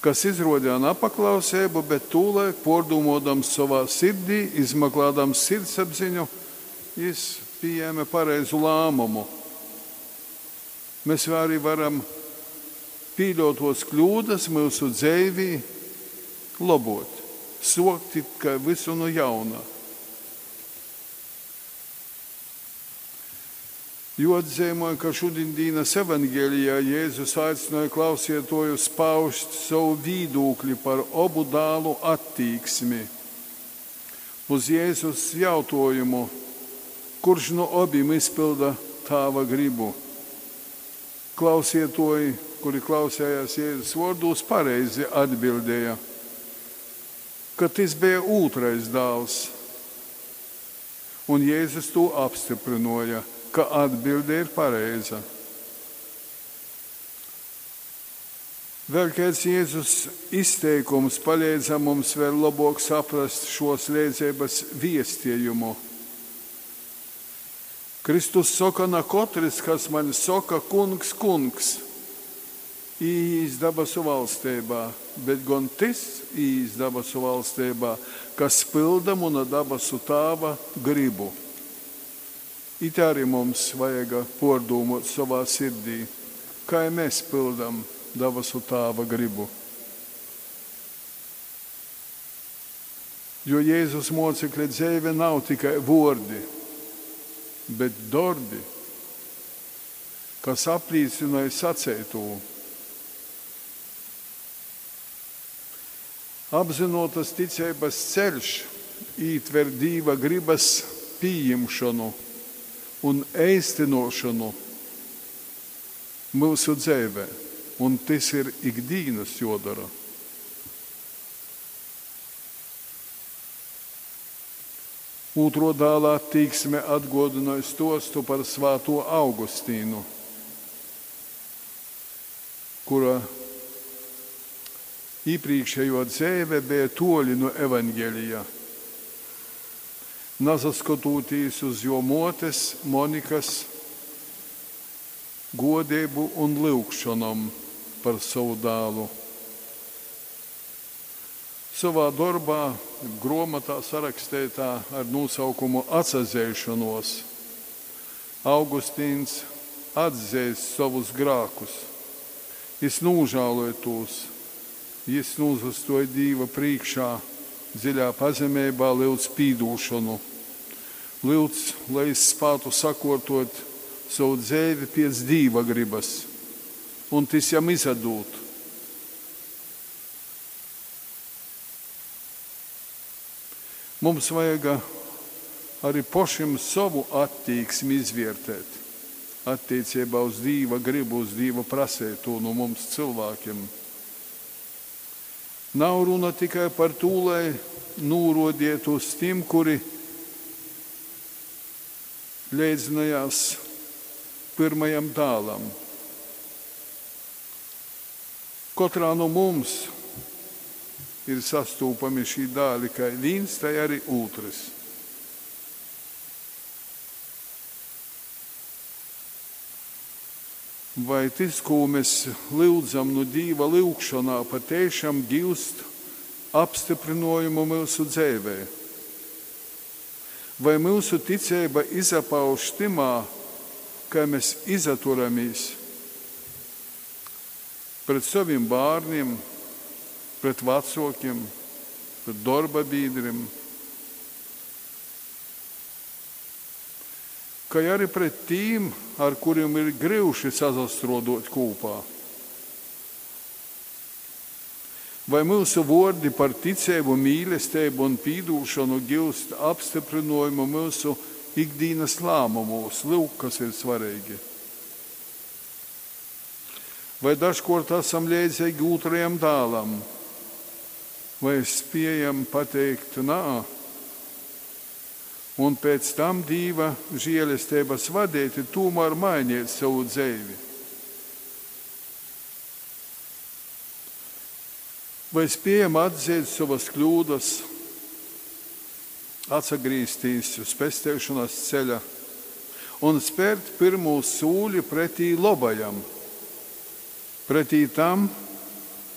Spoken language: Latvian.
kas izrodīja nepaklausību, bet tūlēk pārdomādams savā sirdī, izmeklējams sirdsapziņu, viņš pieņēma pareizu lēmumu. Mēs arī varam pieļautos kļūdas mūsu dzīvī labot, sokt tikai visu no jauna. Jo atzīmoja, ka šodienas evangelijā Jēzus aicināja klausītājus paust savu viedokli par abu dēlu attieksmi. Uz Jēzus jautājumu, kurš no abiem izpilda tava gribu. Klausītāji, kuri klausījās Jēzus vārdos, pareizi atbildēja, ka tas bija otrais dēls. Un Jēzus to apstiprināja, ka atbilde ir pareiza. Vēl kāds Jēzus izteikums palīdza mums vēl labāk saprast šos liecības viestījumu. Kristus saka, ne katrs, kas man saka, kungs, kungs, īs dabasu valstībā, bet gan tas īs dabasu valstībā, kas pilda muna dabasu tāva gribu. It arī mums vajag pārdomāt savā sirdī, kā mēs pildam dabasu tāva gribu. Jo Jēzus mocekļa dzīve nav tikai vārdi, bet darbi, kas apliecināja sacīto. Apzinotas ticības ceļš ietver Dieva gribas pieņemšanu un īstenošanu mūsu dzīvē, un tas ir ikdienas jodara. Otro dēla attieksme atgādināja stostu par Svāto Augustīnu, kura iepriekšējo dzīve bija toļi no evaņģēlijā. Nasaskatoties uz jo motes, Monikas godību un lūgšanām par savu dēlu. Savā darbā, grāmatā sarakstītā ar nosaukumu Atsazēšanos, Augustīns atzīst savus grēkus. Viņš nožēloja tos, viņš nozastoja Dieva priekšā, dziļā pazemībā lūdz pīdūšanu. Lūdz, lai es spētu sakārtot savu dzīvi pēc Dieva gribas, un tas jam izdod. Mums vajag arī pašiem savu attieksmi izvērtēt, attiecībā uz Dieva gribu, uz Dieva prasīto no mums cilvēkiem. Nav runa tikai par to, lai norodiet uz tiem, kuri līdzinājās pirmajam dēlam. Katrā no mums ir sastopami šī dēli, kā viens, tai arī otrs. Vai tas, ko mēs lūdzam no Dieva lūgšanā, patiešām gūst apstiprinājumu mūsu dzīvē? Vai mūsu ticība izpauž timā, kā mēs izturamies pret saviem bērniem, pret vecākiem, pret darba biedriem, kā arī pret tiem, ar kuriem ir grūti sazastrodot kopā? Vai mūsu vārdi par ticību, mīlestību un pīdūšanu gūst apstiprinājumu mūsu ikdienas lēmumos? Lūk, kas ir svarīgi. Vai dažkārt esam līdzīgi otrajam dēlam? Vai spējam pateikt nā? Un pēc tam Dieva žēlastības vadīti tomēr mainīt savu dzīvi. Vai spējam atzīt savas kļūdas, atgriezties uz pestīšanas ceļa un spērt pirmo sūli pretī labajam, pretī tam,